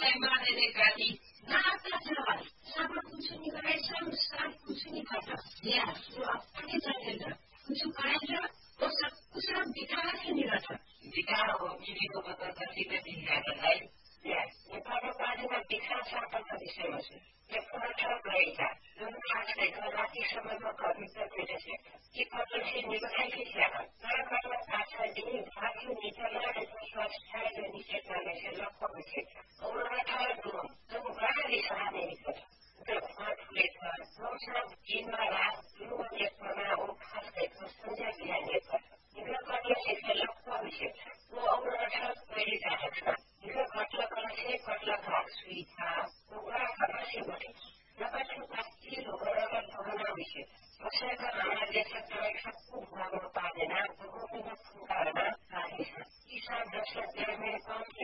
मानेले गाली नाता छ सब कुछ नहीं करे सब कुछ नहीं करता या जो अपने चलेगा कुछ करेगा तो सब कुछ विकार ही नहीं रहता विकार हो किसी को पता किसी को नहीं आता है या नेपाल पार्टीमा विकार सार्पणका विषयमा छ एक प्रकार रहेका जुन आजकै राति समयमा कविता भेटेছে कि पत्रसे निभाएकी थिएन तर कर्म आचार्य भाग्य निचला स्वास्थ्य निषेध गर्ने से लक्ष्य विषय औरठार गुण जब गाडी सहाने निकट जब हाथ लेखा हम सब दिनमा रात युवा लेखमा हो खास लेखमा संज्ञा ध्यान लेखा निग्रह कर्म से लक्ष्य विषय वो औरठार पहिले जाँदछ निग्रह कटला से कटला भाग सुविधा उग्रा कर्म से बढे नपाछु पासी लोगरका भवना विषय कसैका आमा लेखक सबको भागमा पार्दैन भगवतीमा फुकारमा पार्नेछ यी सब दशक गर्ने कम